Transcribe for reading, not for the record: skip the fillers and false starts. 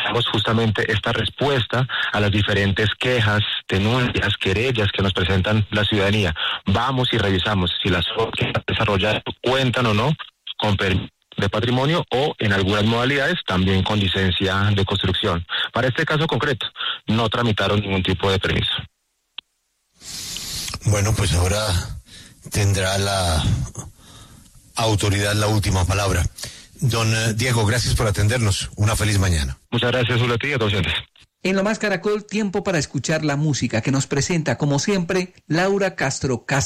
agilizamos justamente esta respuesta a las diferentes quejas, denuncias, querellas que nos presentan la ciudadanía. Vamos y revisamos si las obras que están desarrolladas cuentan o no con permiso de patrimonio o en algunas modalidades también con licencia de construcción. Para este caso concreto, no tramitaron ningún tipo de permiso. Bueno, pues ahora tendrá la autoridad la última palabra. Don Diego, gracias por atendernos. Una feliz mañana. Muchas gracias, Zuleti, y a todos ustedes. En Lo Más Caracol, tiempo para escuchar la música que nos presenta, como siempre, Laura Castro.